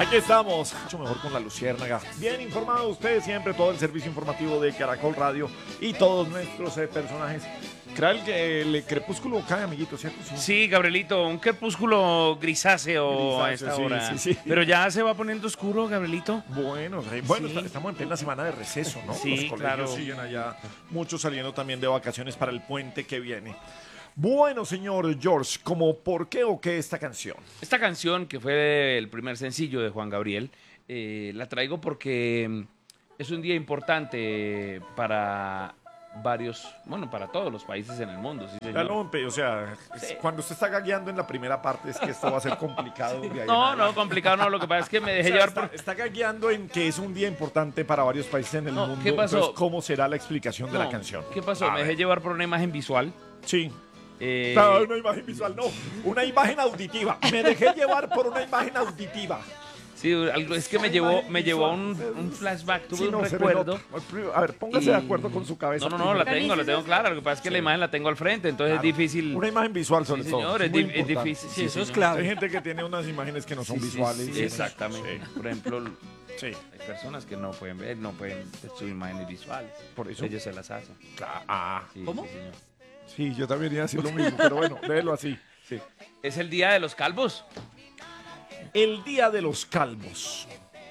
Aquí estamos, mucho mejor con la Luciérnaga. Bien informado usted siempre, todo el servicio informativo de Caracol Radio y todos nuestros personajes. Creo que el crepúsculo cae, amiguito, ¿cierto? Sí, Gabrielito, un crepúsculo grisáceo a esta hora. Sí. Pero ya se va poniendo oscuro, Gabrielito. Bueno, Sí. estamos en plena semana de receso, ¿no? Sí, Los colegios claro. siguen allá, muchos saliendo también de vacaciones para el puente que viene. Bueno, señor George, ¿cómo por qué o qué esta canción? Esta canción, que fue el primer sencillo de Juan Gabriel, la traigo porque es un día importante para varios, bueno, para todos los países en el mundo. Sí, Ya señor. o sea, Sí. cuando usted está gagueando en la primera parte es que esto va a ser complicado. de ahí en No, adelante. complicado no, lo que pasa es que me O dejé sea, llevar está, por... está gagueando en que es un día importante para varios países en el No, mundo. ¿qué pasó? Entonces, ¿cómo será la explicación de la No, canción? ¿Qué pasó? A Me dejé ver. llevar por una imagen visual. Sí. Eh, No, una imagen visual, no. Una imagen auditiva. Me dejé llevar por una imagen auditiva. Sí, es que me llevó a un flashback, tuve Sí, un no, se recuerdo. nota. A ver, póngase de acuerdo con su cabeza. No, la tengo clara. Lo que pasa es que la imagen la tengo al frente, entonces Claro. es difícil. Una imagen visual, sobre Sí, todo. señor, es muy difícil. importante. Sí, eso es Hay clave. gente que tiene unas imágenes que no son Sí, visuales. sí, exactamente. Sí. Por ejemplo, Sí. hay personas que no pueden ver, no pueden subir imágenes visuales. Por eso. Ellos se las hacen. Sí, ¿Cómo? sí, señor. Sí, yo también iba a decir lo mismo, pero bueno, léelo así. Sí. Es el día de los calvos. El día de los calvos.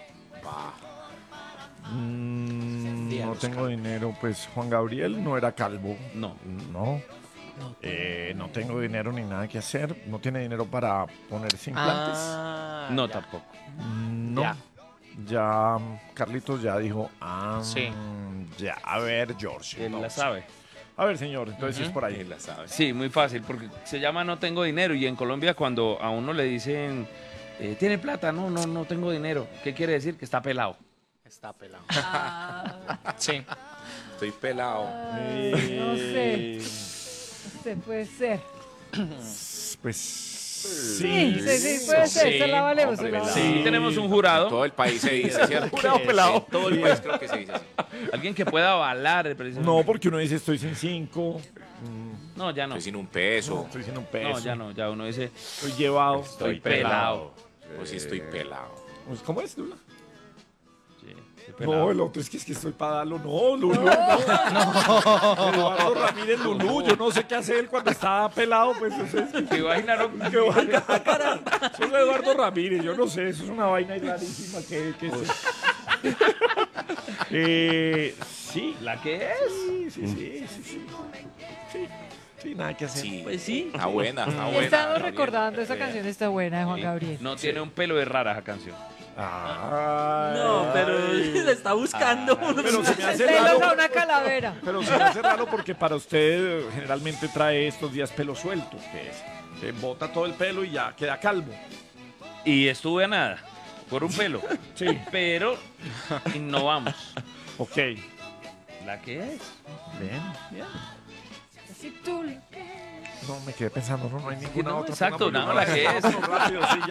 Día de No los tengo dinero, pues Juan Gabriel no era calvo. No. No. No tengo dinero ni nada que hacer. No tiene dinero para ponerse implantes. No, ya. tampoco. No. Ya. Ya, Carlitos ya dijo. Sí. Ya, a ver, George. Él la vamos. sabe. A ver, señor, entonces sí es por ahí. la sabe. Sí, muy fácil, porque se llama No tengo dinero y en Colombia cuando a uno le dicen, ¿tiene plata? No tengo dinero. ¿Qué quiere decir? Que está pelado. Está pelado. Sí. Estoy pelado. No sé. Puede ser. Pues Sí, puede ser. Sí, Se la valemos. hombre, se la ¿verdad? valemos. Sí, tenemos un En jurado, todo el país se dice, ¿cierto? Jurado pelado. En todo el país creo que se dice así. alguien que pueda avalar el precio. No, porque uno dice estoy sin 5, No, ya no. Estoy sin un peso. estoy sin un peso. No, ya no, ya uno dice, Estoy llevado. Estoy pelado. O si estoy pelado. Pues, ¿cómo es, Lula? sí, estoy pelado. No, el otro es que estoy para darlo. No, Lulu. No. Eduardo Ramírez Lulú. Yo no sé qué hace él cuando está pelado. Pues eso es. ¿Qué vaina, no? ¿Qué vaina? Eso es Eduardo Ramírez. Yo no sé. Eso es una vaina ahí rarísima. Sí. ¿La que es? Sí, nada que hacer. Sí. Pues sí. Está buena, está buena. Estamos recordando esa canción, está buena de Juan Gabriel. No tiene un pelo de rara esa canción. No, pero le está buscando. Pero se me hace Pelos a raro. una calavera. Pero se me hace raro porque para usted generalmente trae estos días pelo suelto. Que se bota todo el pelo y ya queda calvo. Y estuve a nada, por un pelo. Sí. Pero innovamos. Ok. ¿La que es? Bien. Si tú No, me quedé pensando, no hay ninguna no, otra. exacto, Póngame no, la que es. rápido, sí,